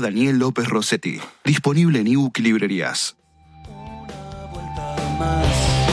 Daniel López Rossetti. Disponible en ebook y librerías. Una vuelta más.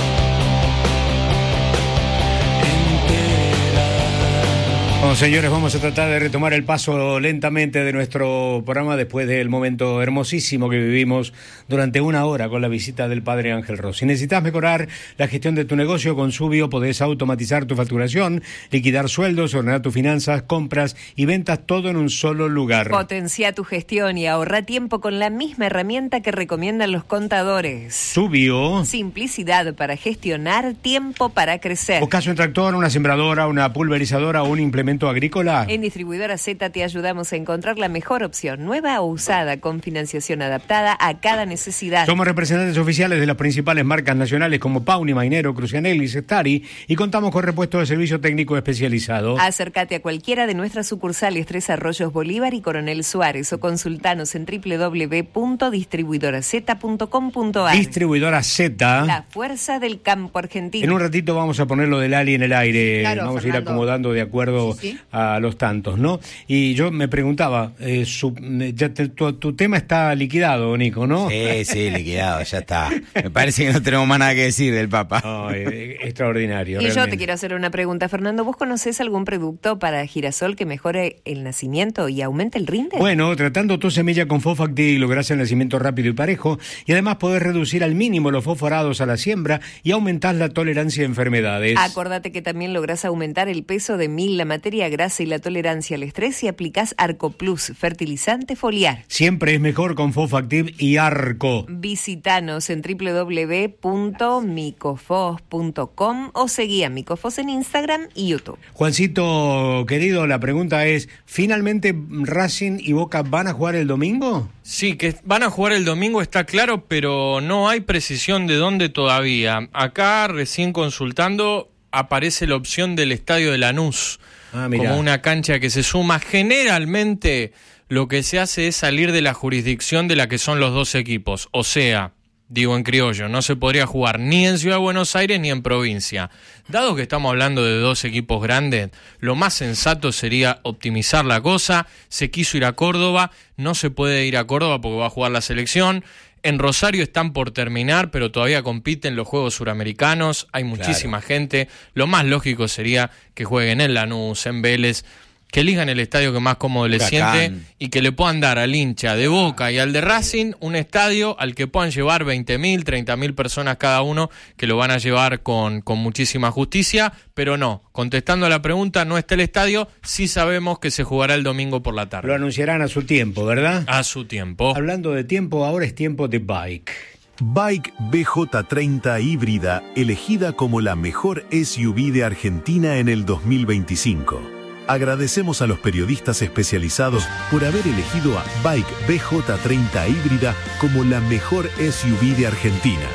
Bueno, señores, vamos a tratar de retomar el paso lentamente de nuestro programa después del momento hermosísimo que vivimos durante una hora con la visita del padre Ángel Rossi. Si necesitas mejorar la gestión de tu negocio con Subio, podés automatizar tu facturación, liquidar sueldos, ordenar tus finanzas, compras y ventas, todo en un solo lugar. Potencia tu gestión y ahorra tiempo con la misma herramienta que recomiendan los contadores. Subio. Simplicidad para gestionar, tiempo para crecer. ¿Buscas un tractor, una sembradora, una pulverizadora o un implemento agrícola? En Distribuidora Z te ayudamos a encontrar la mejor opción, nueva o usada, con financiación adaptada a cada necesidad. Somos representantes oficiales de las principales marcas nacionales como Pauni, Mainero, Crucianelli, Stari y contamos con repuesto de servicio técnico especializado. Acércate a cualquiera de nuestras sucursales 3 Arroyos Bolívar y Coronel Suárez o consultanos en www.distribuidoraz.com.ar. Distribuidora Z. La fuerza del campo argentino. En un ratito vamos a poner lo del Ali en el aire. Claro, vamos Fernando. a ir acomodando de acuerdo a los tantos, ¿no? Y yo me preguntaba, tu tema está liquidado, Nico, ¿no? Sí, liquidado, ya está. Me parece que no tenemos más nada que decir del Papa. No, extraordinario. Y realmente. yo te quiero hacer una pregunta, Fernando. ¿Vos conocés algún producto para girasol que mejore el nacimiento y aumente el rinde? Bueno, tratando tu semilla con Fofactil lográs el nacimiento rápido y parejo y además podés reducir al mínimo los fosforados a la siembra y aumentás la tolerancia a enfermedades. Acordate que también lográs aumentar el peso de mil, la materia grasa y la tolerancia al estrés si aplicás Arco Plus, fertilizante foliar. Siempre es mejor con Fofactiv y Arco. Visítanos en www.micofos.com o seguí a Micofos en Instagram y YouTube. Juancito, querido, la pregunta es, ¿finalmente Racing y Boca van a jugar el domingo? Sí, que van a jugar el domingo está claro, pero no hay precisión de dónde todavía. Acá, recién consultando, aparece la opción del Estadio de Lanús. Como una cancha que se suma. Generalmente lo que se hace es salir de la jurisdicción de la que son los dos equipos. O sea, digo en criollo, no se podría jugar ni en Ciudad de Buenos Aires ni en provincia. Dado que estamos hablando de dos equipos grandes, lo más sensato sería optimizar la cosa. Se quiso ir a Córdoba, no se puede ir a Córdoba porque va a jugar la selección. En Rosario están por terminar, pero todavía compiten los Juegos Suramericanos, hay muchísima gente. Lo más lógico sería que jueguen en Lanús, en Vélez, que elijan el estadio que más cómodo les siente y que le puedan dar al hincha de Boca y al de Racing un estadio al que puedan llevar 20.000, 30.000 personas cada uno, que lo van a llevar con muchísima justicia, pero no, contestando a la pregunta, no está el estadio, sí sabemos que se jugará el domingo por la tarde. Lo anunciarán a su tiempo, ¿verdad? A su tiempo. Hablando de tiempo, ahora es tiempo de Bike. Bike BJ30 híbrida, elegida como la mejor SUV de Argentina en el 2025. Agradecemos a los periodistas especializados por haber elegido a Bike BJ30 híbrida como la mejor SUV de Argentina.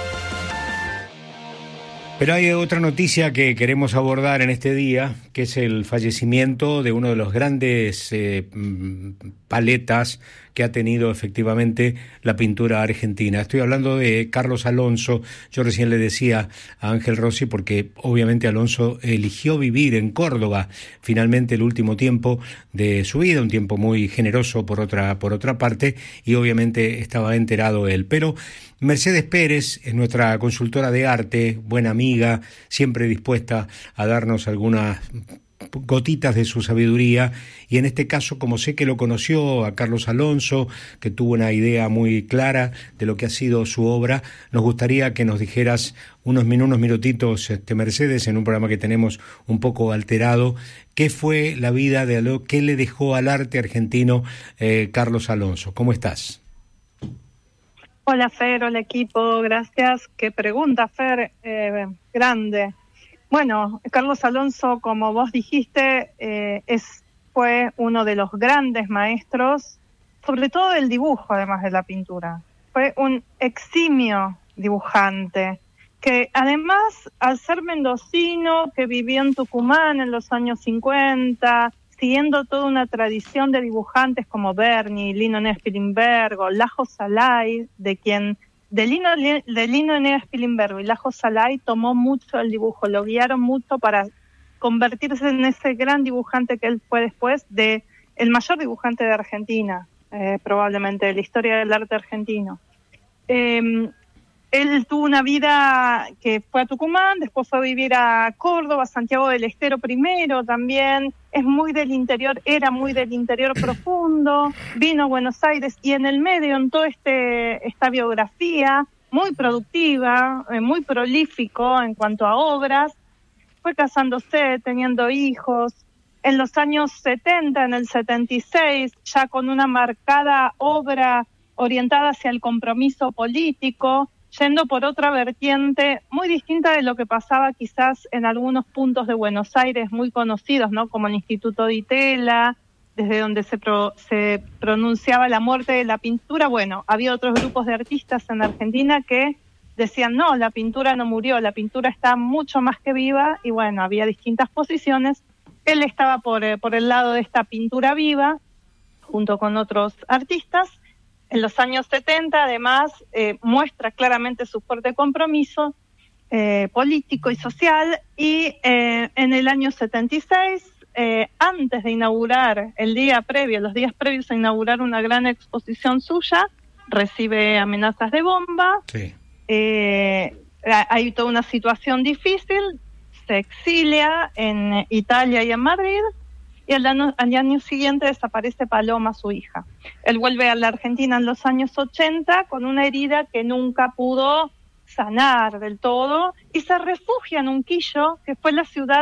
Pero hay otra noticia que queremos abordar en este día, que es el fallecimiento de uno de los grandes paletas que ha tenido efectivamente la pintura argentina. Estoy hablando de Carlos Alonso. Yo recién le decía a Ángel Rossi, porque obviamente Alonso eligió vivir en Córdoba finalmente el último tiempo de su vida, un tiempo muy generoso por otra parte, y obviamente estaba enterado él. Pero Mercedes Pérez es nuestra consultora de arte, buena amiga, siempre dispuesta a darnos algunas gotitas de su sabiduría, y en este caso, como sé que lo conoció a Carlos Alonso, que tuvo una idea muy clara de lo que ha sido su obra, nos gustaría que nos dijeras unos minutitos, Mercedes, en un programa que tenemos un poco alterado, ¿qué fue la vida de Alonso? ¿Qué le dejó al arte argentino Carlos Alonso? ¿Cómo estás? Hola Fer, hola equipo, gracias. Qué pregunta, Fer, grande. Bueno, Carlos Alonso, como vos dijiste, fue uno de los grandes maestros, sobre todo del dibujo, además de la pintura. Fue un eximio dibujante, que además, al ser mendocino, que vivió en Tucumán en los años 50, siguiendo toda una tradición de dibujantes como Berni, Lino Nespilberg, Lajo Salai, de Lino Nespilberg y Lajo Salai tomó mucho el dibujo, lo guiaron mucho para convertirse en ese gran dibujante que él fue después, de el mayor dibujante de Argentina. probablemente de la historia del arte argentino. Él tuvo una vida que fue a Tucumán, después fue a vivir a Córdoba, Santiago del Estero primero también, es muy del interior, era muy del interior profundo, vino a Buenos Aires y en el medio, en toda esta biografía, muy productiva, muy prolífico en cuanto a obras, fue casándose, teniendo hijos. En los años 70, en el 76, ya con una marcada obra orientada hacia el compromiso político, yendo por otra vertiente muy distinta de lo que pasaba quizás en algunos puntos de Buenos Aires muy conocidos, ¿no? Como el Instituto Di Tella, desde donde se pronunciaba la muerte de la pintura. Bueno, había otros grupos de artistas en Argentina que decían, no, la pintura no murió, la pintura está mucho más que viva, y bueno, había distintas posiciones. Él estaba por el lado de esta pintura viva, junto con otros artistas. En los años 70, además, muestra claramente su fuerte compromiso político y social, y en el año 76, antes de inaugurar, los días previos a inaugurar una gran exposición suya, recibe amenazas de bomba. Sí. Hay toda una situación difícil, se exilia en Italia y en Madrid, y al año siguiente desaparece Paloma, su hija. Él vuelve a la Argentina en los años 80 con una herida que nunca pudo sanar del todo, y se refugia en Unquillo, que fue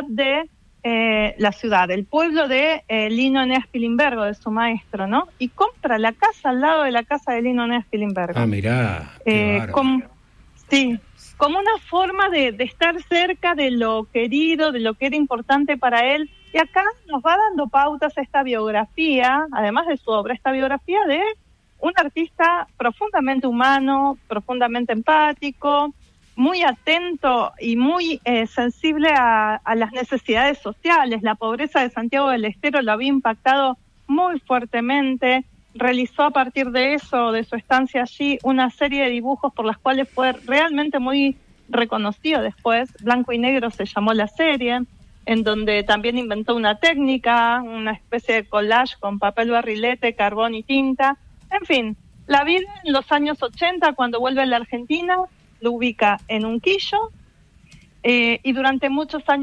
el pueblo de Lino Eneas Pilimbergo, de su maestro, ¿no? Y compra la casa al lado de la casa de Lino Eneas Pilimbergo. Ah, mirá. Sí, como una forma de estar cerca de lo querido, de lo que era importante para él. Y acá nos va dando pautas esta biografía, además de su obra, esta biografía de un artista profundamente humano, profundamente empático, muy atento y muy sensible a las necesidades sociales. La pobreza de Santiago del Estero lo había impactado muy fuertemente. Realizó a partir de eso, de su estancia allí, una serie de dibujos por las cuales fue realmente muy reconocido después. Blanco y Negro se llamó la serie, en donde también inventó una técnica, una especie de collage con papel barrilete, carbón y tinta. En fin, la vida en los años 80, cuando vuelve a la Argentina, lo ubica en Unquillo, y durante muchos años